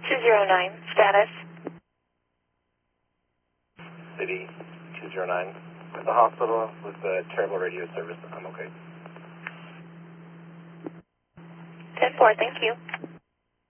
209, status. City 209. At the hospital with the terrible radio service. I'm okay. 10-4, thank you.